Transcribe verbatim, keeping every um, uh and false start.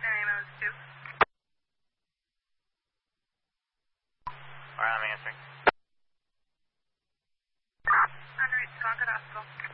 Mary Mose two. Alright, I'm answering. En route to Concord Hospital.